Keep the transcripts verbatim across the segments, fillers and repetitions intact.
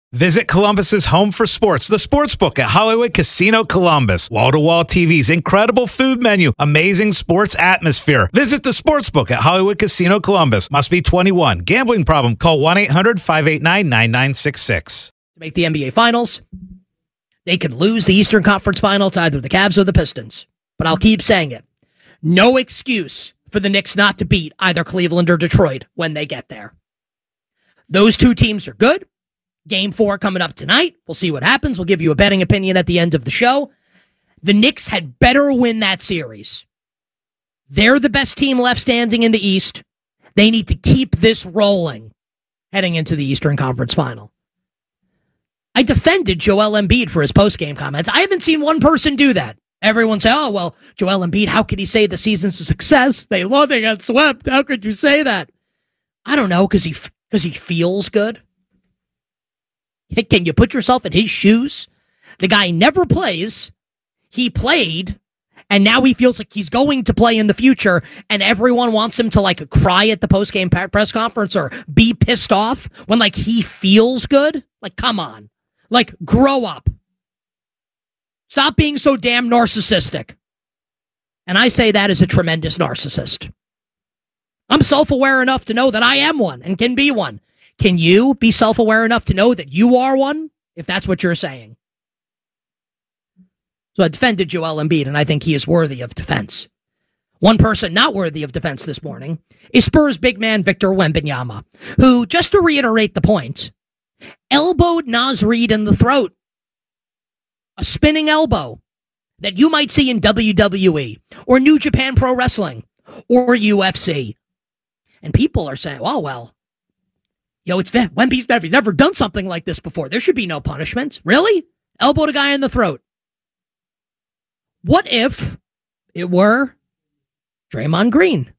Visit Columbus's home for sports, the Sportsbook at Hollywood Casino Columbus. Wall-to-wall T Vs, incredible food menu, amazing sports atmosphere. Visit the Sportsbook at Hollywood Casino Columbus. Must be twenty-one. Gambling problem? Call one eight hundred five eight nine nine nine six six. To make the N B A Finals, they could lose the Eastern Conference Final to either the Cavs or the Pistons. But I'll keep saying it. No excuse for the Knicks not to beat either Cleveland or Detroit when they get there. Those two teams are good. Game four coming up tonight. We'll see what happens. We'll give you a betting opinion at the end of the show. The Knicks had better win that series. They're the best team left standing in the East. They need to keep this rolling heading into the Eastern Conference Final. I defended Joel Embiid for his post-game comments. I haven't seen one person do that. Everyone say, oh, well, Joel Embiid, how could he say the season's a success? They love they got swept. How could you say that? I don't know, because he, because he feels good. Can you put yourself in his shoes? The guy never plays. He played, and now he feels like he's going to play in the future, and everyone wants him to, like, cry at the post-game press conference or be pissed off when, like, he feels good? Like, come on. Like, grow up. Stop being so damn narcissistic. And I say that as a tremendous narcissist. I'm self-aware enough to know that I am one and can be one. Can you be self-aware enough to know that you are one, if that's what you're saying? So I defended Joel Embiid, and I think he is worthy of defense. One person not worthy of defense this morning is Spurs big man Victor Wembanyama, who, just to reiterate the point, elbowed Naz Reid in the throat. A spinning elbow that you might see in W W E or New Japan Pro Wrestling or U F C. And people are saying, oh, well, yo, it's Wemby's never, never done something like this before. There should be no punishment. Really? Elbowed a guy in the throat. What if it were Draymond Green?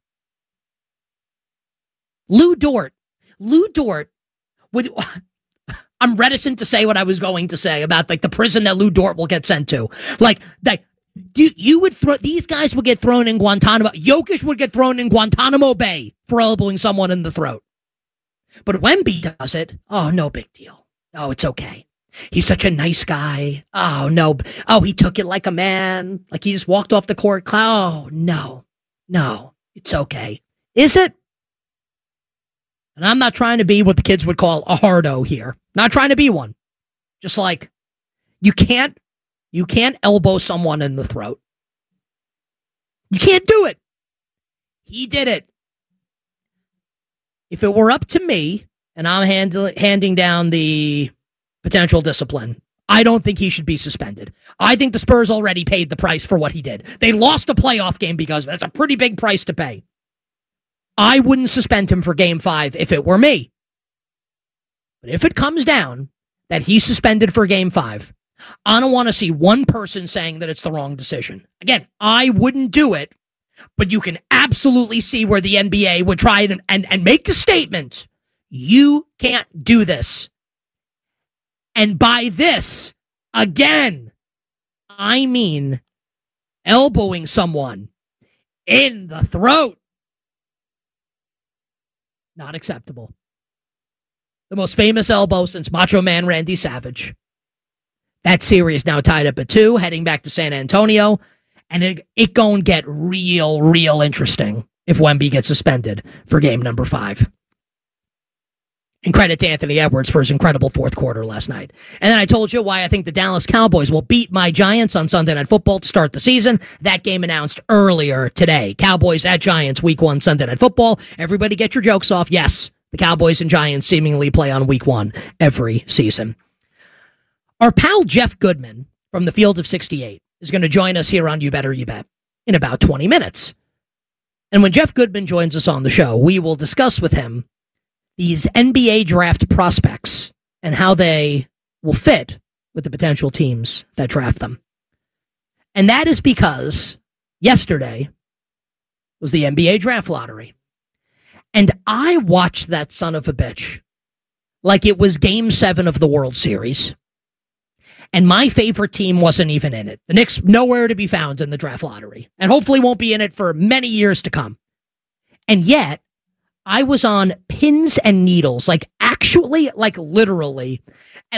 Lou Dort. Lou Dort would... I'm reticent to say what I was going to say about, like, the prison that Lou Dort will get sent to. Like, like you, you would throw... These guys would get thrown in Guantanamo. Jokic would get thrown in Guantanamo Bay for elbowing someone in the throat. But Wemby does it. Oh, no big deal. Oh, it's okay. He's such a nice guy. Oh, no. Oh, he took it like a man. Like he just walked off the court. Oh, no. No. It's okay. Is it? And I'm not trying to be what the kids would call a hardo here. Not trying to be one. Just like, you can't, you can't elbow someone in the throat. You can't do it. He did it. If it were up to me, and I'm hand, handing down the potential discipline, I don't think he should be suspended. I think the Spurs already paid the price for what he did. They lost a playoff game because that's a pretty big price to pay. I wouldn't suspend him for game five if it were me. But if it comes down that he's suspended for game five, I don't want to see one person saying that it's the wrong decision. Again, I wouldn't do it. But you can absolutely see where the N B A would try and, and, and make a statement. You can't do this. And by this, again, I mean elbowing someone in the throat. Not acceptable. The most famous elbow since Macho Man Randy Savage. That series now tied up at two, heading back to San Antonio. And it, it gonna get real, real interesting if Wemby gets suspended for game number five. And credit to Anthony Edwards for his incredible fourth quarter last night. And then I told you why I think the Dallas Cowboys will beat my Giants on Sunday Night Football to start the season. That game announced earlier today. Cowboys at Giants, week one, Sunday Night Football. Everybody get your jokes off. Yes, the Cowboys and Giants seemingly play on week one every season. Our pal Jeff Goodman from the Field of sixty-eight is going to join us here on You Better You Bet in about twenty minutes. And when Jeff Goodman joins us on the show, we will discuss with him these N B A draft prospects and how they will fit with the potential teams that draft them. And that is because yesterday was the N B A draft lottery. And I watched that son of a bitch like it was game seven of the World Series. And my favorite team wasn't even in it. The Knicks, nowhere to be found in the draft lottery. And hopefully won't be in it for many years to come. And yet, I was on pins and needles, like actually, like literally,